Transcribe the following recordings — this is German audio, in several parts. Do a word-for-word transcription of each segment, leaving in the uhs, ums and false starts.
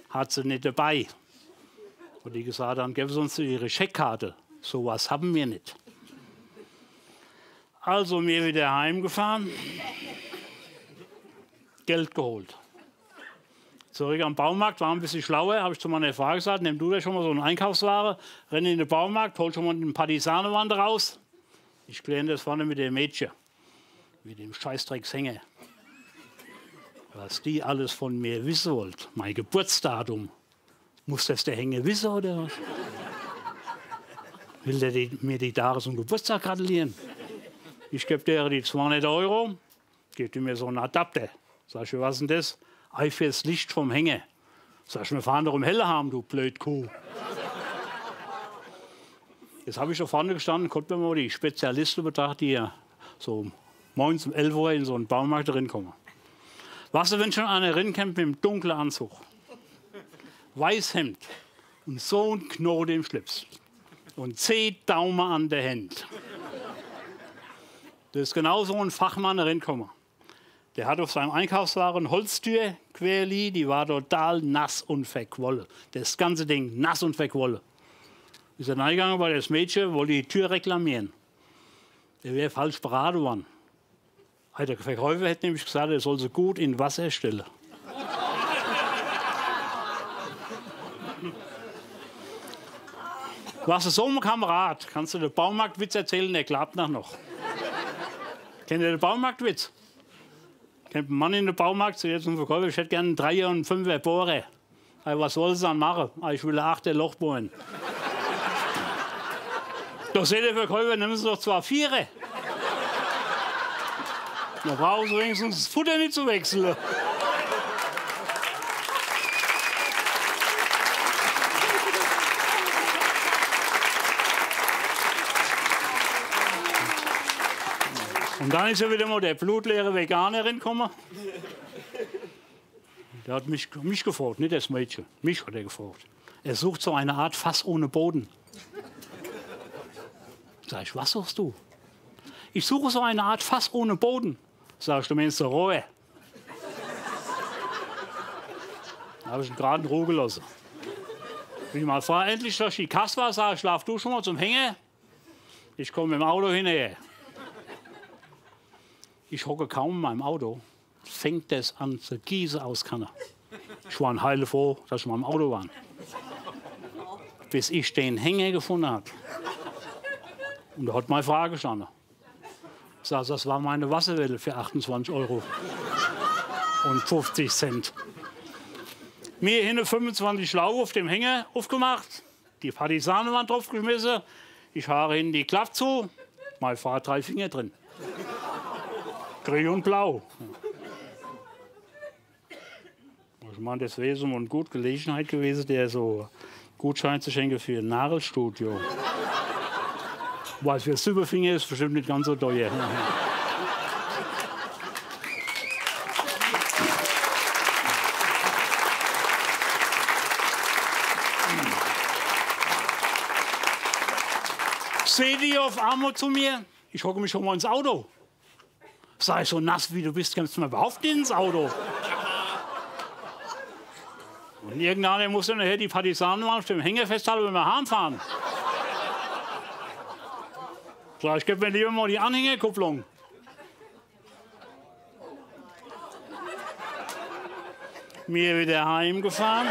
Hat sie nicht dabei. Und die gesagt haben, geben Sie uns Ihre Scheckkarte. So was haben wir nicht. Also mir wieder heimgefahren, Geld geholt. Zurück am Baumarkt, war ein bisschen schlauer, habe ich zu meiner Frau gesagt, nimm du da schon mal so eine Einkaufsware, renn in den Baumarkt, hol schon mal einen Partisanenwand raus. Ich kläre das vorne mit dem Mädchen, mit dem Scheißdreckshänger. Was die alles von mir wissen wollt, mein Geburtsdatum. Muss das der Hänger wissen oder was? Will der die, mir die Tage zum Geburtstag gratulieren? Ich gebe der die zweihundert Euro, gibt mir so einen Adapter. Sag ich, was ist denn das? Ei fürs Licht vom Hänger. Sag ich, wir fahren doch im Helle haben, du blöd Kuh. Jetzt habe ich da vorne gestanden, konnte mir mal die Spezialisten betrachten, die ja so morgens um elf Uhr in so einen Baumarkt drin kommen. Was, wenn schon einer reinkommt mit einem dunklen Anzug, Weißhemd und so ein Knoten im Schlips und zehn Daumen an der Hand. Das ist genau so ein Fachmann reinkommen. Der hat auf seinem Einkaufswagen Holztür querli, die war total nass und verquollen. Das ganze Ding nass und verquollen. Ist er reingegangen, weil das Mädchen wollte die Tür reklamieren. Der wäre falsch beraten worden. Der Verkäufer hätte nämlich gesagt, er soll sie gut in Wasser stellen. Was ist so ein Kamerad? Kannst du den Baumarktwitz erzählen, der klappt nach noch. Kennt ihr den Baumarktwitz? Kennt ein Mann in den Baumarkt, zu jetzt zum Verkäufer, ich hätte gerne einen Dreier und einen Fünfer bohren. Was soll sie dann machen? Ich will ein Achter Loch bohren. Doch seht der Verkäufer, nehmen Sie doch zwar Vierer. Da brauchen Sie wenigstens das Futter nicht zu wechseln. Und dann ist ja wieder mal der blutleere Veganerin gekommen. Der hat mich, mich gefragt, nicht das Mädchen. Mich hat er gefragt. Er sucht so eine Art Fass ohne Boden. Sag ich, was suchst du? Ich suche so eine Art Fass ohne Boden. Sag ich, du meinst Rohr. Da habe ich ihn gerade in Ruhe gelassen. Wie ich mal frage, endlich durch die Kasse war, sag ich, schlaf du schon mal zum Hänger. Ich komme mit dem Auto hinterher. Ich hocke kaum in meinem Auto, fängt das an zu gießen aus Kanne. Ich war ein heile froh, dass ich mal im Auto war. Bis ich den Hänger gefunden habe. Und da hat meine Frage gestanden. Ich sage, das war meine Wasserwelle für achtundzwanzig Euro und fünfzig Cent. Mir hinten fünfundzwanzig Schlauch auf dem Hänger aufgemacht, die Partisanenwand draufgeschmissen, ich habe hinten die Klappe zu, meine Frau hat drei Finger drin. Grün und blau. Ich meine, das wäre so eine gute Gelegenheit gewesen, der so Gutschein zu schenken für ein Nagelstudio. Weil für Superfinger ist bestimmt nicht ganz so teuer. Seht ihr auf einmal zu mir? Ich hocke mich schon mal ins Auto. Sag ich, so nass wie du bist, kommst du mal überhaupt nicht ins Auto. Und irgendeiner muss dann nachher die Partisanen auf dem Hänger festhalten, wenn wir heimfahren. Sag ich, gib mir lieber mal die Anhängerkupplung. Mir wieder heimgefahren.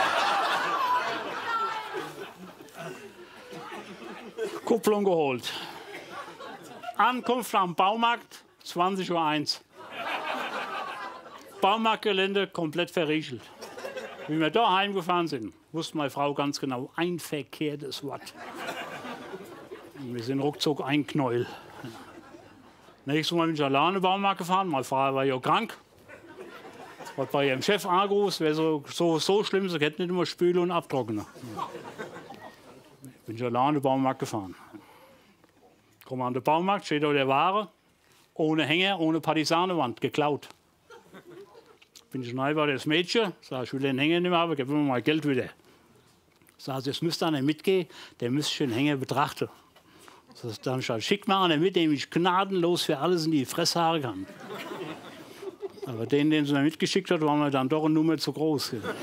Kupplung geholt. Ankunft am Baumarkt. zwanzig Uhr eins. Baumarktgelände komplett verriegelt. Wie wir da heimgefahren sind, wusste meine Frau ganz genau, ein verkehrtes Wort. Und wir sind ruckzuck ein Knäuel. Nächstes Mal bin ich alleine in den Baumarkt gefahren, meine Frau war ja krank. Hat bei ihrem Chef angerufen, es wäre so, so, so schlimm, sie hätten nicht immer spülen und abtrocknen. Bin ich alleine in den Baumarkt gefahren. Komme an den Baumarkt, steht da der Ware. Ohne Hänger, ohne Partisanenwand, geklaut. Bin ich neu bei das Mädchen, sag, ich will den Hänger nicht mehr haben, gib mir mal Geld wieder. Sag, jetzt müsste einer mitgehen, der müsste den Hänger betrachten. Sag, dann schickt mir einer mit, dem ich gnadenlos für alles in die Fresse hauen kann. Aber den, den sie mir mitgeschickt hat, war mir dann doch eine Nummer zu groß.